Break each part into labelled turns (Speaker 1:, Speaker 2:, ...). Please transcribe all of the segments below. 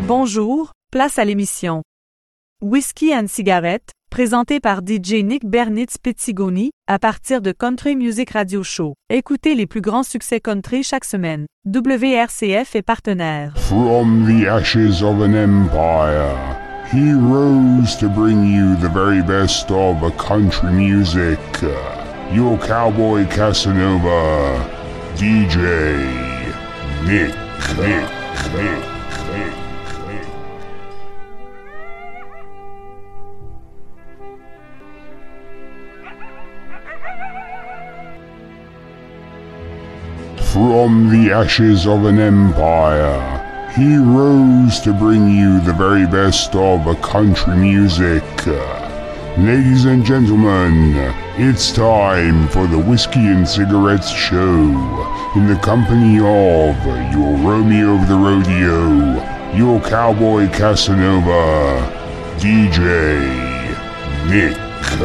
Speaker 1: Bonjour, place à l'émission Whiskey and Cigarette, présentée par DJ Nick Bernitz Pettigoni, à partir de Country Music Radio Show. Écoutez les plus grands succès country chaque semaine. WRCF est partenaire.
Speaker 2: From the ashes of an empire, he rose to bring you the very best of country music. Your cowboy Casanova, DJ Nick. From the ashes of an empire, he rose to bring you the very best of country music. Ladies and gentlemen, it's time for the Whiskey and Cigarettes Show, in the company of your Romeo of the Rodeo, your Cowboy Casanova, DJ Nick.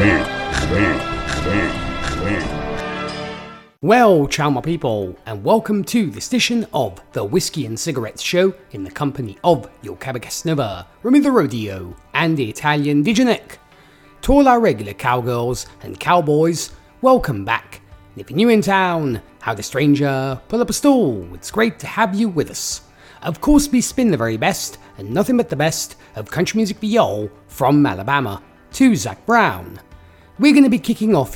Speaker 3: Well, ciao my people, and welcome to this edition of the Whiskey and Cigarettes Show in the company of your Cowboy Casanova, Romeo the Rodeo, and the Italian DJ Nick. To all our regular cowgirls and cowboys, welcome back. And if you're new in town, how the stranger, pull up a stool, it's great to have you with us. Of course, we spin the very best, and nothing but the best, of country music for y'all, from Alabama to Zac Brown. We're going to be kicking off